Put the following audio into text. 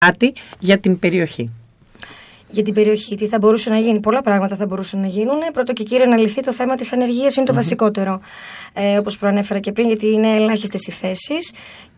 κάτι για την περιοχή. Για την περιοχή, τι θα μπορούσε να γίνει? Πολλά πράγματα θα μπορούσαν να γίνουν. Πρώτο και κύριο, να λυθεί το θέμα της ανεργίας, είναι το βασικότερο. Όπως προανέφερα και πριν, γιατί είναι ελάχιστες οι θέσεις